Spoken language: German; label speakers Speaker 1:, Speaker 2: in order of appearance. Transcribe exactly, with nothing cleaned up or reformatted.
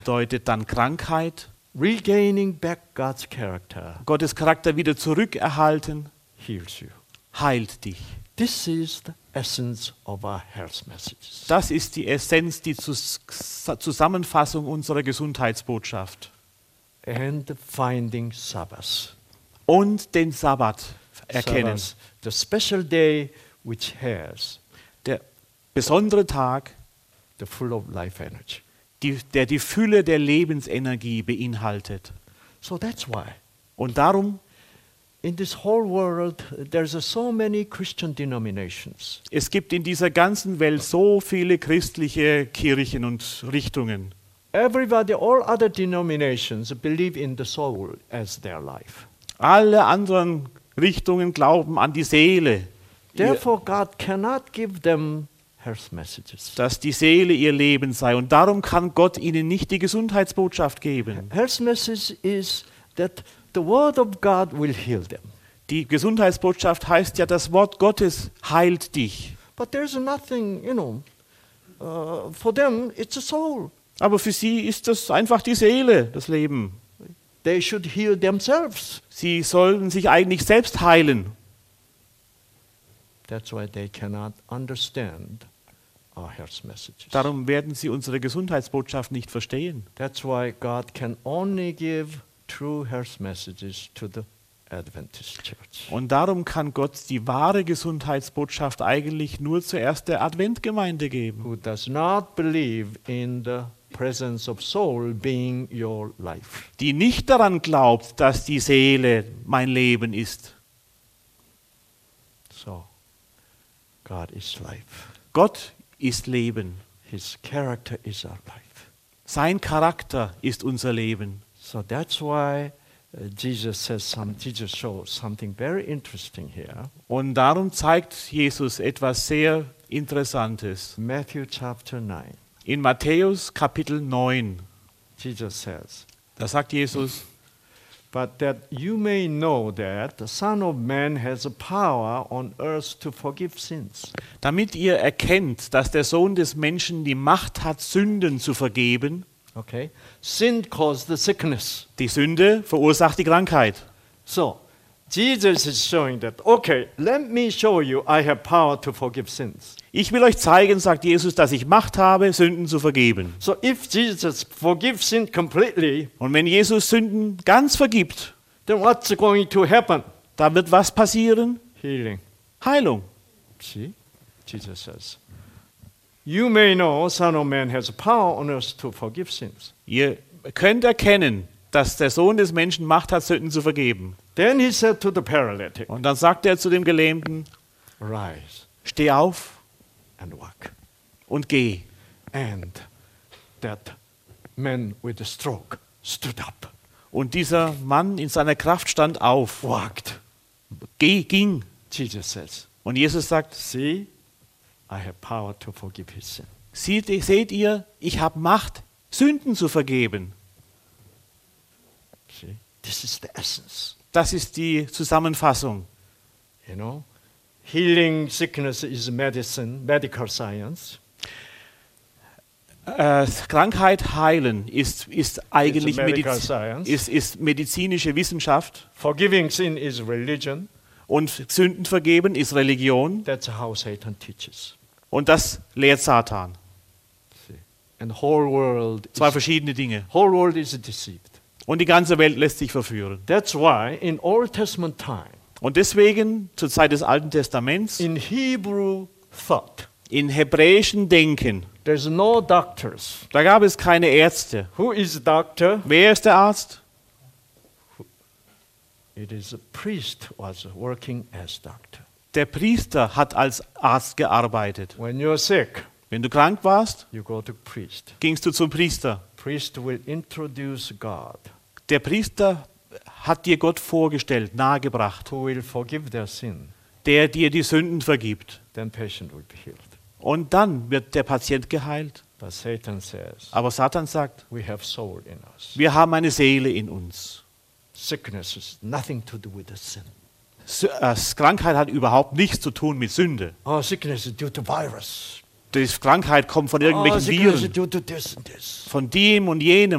Speaker 1: bedeutet dann Krankheit,
Speaker 2: regaining back God's character
Speaker 1: Gottes Charakter wieder zurückerhalten,
Speaker 2: heals you.
Speaker 1: heilt dich.
Speaker 2: This is the essence of our health messages.
Speaker 1: Das ist die Essenz, die Zus- Zusammenfassung unserer Gesundheitsbotschaft.
Speaker 2: And finding Sabbath.
Speaker 1: Und den Sabbat erkennen.
Speaker 2: Sabbath, the special day which has
Speaker 1: Der besondere Tag,
Speaker 2: the full of life energy.
Speaker 1: die, der die Fülle der Lebensenergie beinhaltet.
Speaker 2: So that's why
Speaker 1: Und darum,
Speaker 2: in this whole world there's so many Christian denominations.
Speaker 1: es gibt in dieser ganzen Welt so viele christliche Kirchen und Richtungen.
Speaker 2: Everybody, all other denominations believe in the soul as their life.
Speaker 1: Alle anderen Richtungen glauben an die Seele,
Speaker 2: Therefore, God cannot give them health messages.
Speaker 1: dass die Seele ihr Leben sei. Und darum kann Gott ihnen nicht die Gesundheitsbotschaft geben.
Speaker 2: Health message is that the word of God will heal them.
Speaker 1: Die Gesundheitsbotschaft heißt ja, das Wort Gottes heilt dich.
Speaker 2: But there's nothing, you know, uh, for them it's a soul.
Speaker 1: Aber für sie ist das einfach die Seele, das Leben.
Speaker 2: They should heal themselves.
Speaker 1: Sie sollen sich eigentlich selbst heilen.
Speaker 2: That's why they cannot understand our health messages.
Speaker 1: Darum werden sie unsere Gesundheitsbotschaft nicht verstehen.
Speaker 2: That's why God can only give true health messages to the Adventist Church.
Speaker 1: Und darum kann Gott die wahre Gesundheitsbotschaft eigentlich nur zuerst der Adventgemeinde geben,
Speaker 2: Who does not believe in the presence of soul being your life.
Speaker 1: die nicht daran glaubt, dass die Seele mein Leben ist.
Speaker 2: So, God is life.
Speaker 1: Gott ist Leben.
Speaker 2: His character is our life.
Speaker 1: Sein Charakter ist unser Leben.
Speaker 2: So that's why uh, Jesus says some, Jesus shows something very interesting here.
Speaker 1: Und darum zeigt Jesus etwas sehr Interessantes.
Speaker 2: Matthew chapter nine.
Speaker 1: In Matthäus Kapitel neun,
Speaker 2: Jesus says,
Speaker 1: da sagt Jesus,
Speaker 2: but that you may know that the Son of Man has a power on earth to forgive sins.
Speaker 1: damit ihr erkennt, dass der Sohn des Menschen die Macht hat, Sünden zu vergeben.
Speaker 2: Okay? Sin caused the sickness.
Speaker 1: Die Sünde verursacht die Krankheit.
Speaker 2: So, Jesus is showing that, okay, let me show you I have power to forgive sins.
Speaker 1: Ich will euch zeigen, sagt Jesus, dass ich Macht habe, Sünden zu vergeben.
Speaker 2: So if Jesus forgives sin completely,
Speaker 1: Und wenn Jesus Sünden ganz vergibt,
Speaker 2: then what's going to happen?
Speaker 1: da wird was passieren?
Speaker 2: Healing.
Speaker 1: Heilung.
Speaker 2: See? Jesus says, you may know Son of Man has power on earth to forgive sins.
Speaker 1: Ihr könnt erkennen, dass der Sohn des Menschen Macht hat, Sünden zu vergeben.
Speaker 2: Then he said to the paralytic,
Speaker 1: Und dann sagt er zu dem Gelähmten,
Speaker 2: rise
Speaker 1: steh auf
Speaker 2: and walk.
Speaker 1: und geh.
Speaker 2: And that man with the stroke stood up,
Speaker 1: Und dieser Mann in seiner Kraft stand auf,
Speaker 2: walked.
Speaker 1: geh, ging.
Speaker 2: Jesus says,
Speaker 1: Und Jesus sagt,
Speaker 2: see, I have power to forgive his sin.
Speaker 1: seht, seht ihr, ich habe Macht, Sünden zu vergeben.
Speaker 2: See, this is the essence.
Speaker 1: Das ist die Zusammenfassung.
Speaker 2: You know, healing sickness is medicine, medical science.
Speaker 1: Äh, Krankheit heilen ist, ist eigentlich
Speaker 2: medical
Speaker 1: Mediz
Speaker 2: science.
Speaker 1: ist, ist medizinische Wissenschaft.
Speaker 2: Forgiving sin is religion.
Speaker 1: Und Sünden vergeben ist Religion.
Speaker 2: That's how Satan teaches.
Speaker 1: Und das lehrt Satan.
Speaker 2: See, and whole world,
Speaker 1: Zwei
Speaker 2: is,
Speaker 1: verschiedene Dinge.
Speaker 2: whole world is deceived.
Speaker 1: Und die ganze Welt lässt sich verführen.
Speaker 2: That's why in Old Testament time,
Speaker 1: Und deswegen zur Zeit des Alten Testaments,
Speaker 2: in Hebrew thought,
Speaker 1: in hebräischen Denken,
Speaker 2: there's no doctors.
Speaker 1: da gab es keine Ärzte.
Speaker 2: Who is a doctor?
Speaker 1: Wer ist der Arzt?
Speaker 2: It is a priest was working as doctor.
Speaker 1: Der Priester hat als Arzt gearbeitet.
Speaker 2: When you're sick,
Speaker 1: Wenn du krank warst,
Speaker 2: you go to priest.
Speaker 1: gingst du zum Priester.
Speaker 2: Priest will introduce God,
Speaker 1: Der Priester hat dir Gott vorgestellt, nahegebracht,
Speaker 2: who will forgive their sin.
Speaker 1: der dir die Sünden vergibt.
Speaker 2: Then patient will be healed.
Speaker 1: Und dann wird der Patient geheilt.
Speaker 2: But Satan says,
Speaker 1: Aber Satan sagt,
Speaker 2: we have soul in us.
Speaker 1: wir haben eine Seele in uns.
Speaker 2: Sickness is nothing to do with the sin.
Speaker 1: S- äh, Krankheit hat überhaupt nichts zu tun mit Sünde.
Speaker 2: Oh, sickness is due to virus.
Speaker 1: die Krankheit kommt von
Speaker 2: Oh,
Speaker 1: irgendwelchen
Speaker 2: sie können
Speaker 1: Viren,
Speaker 2: do, do this and this.
Speaker 1: von dem und jenem.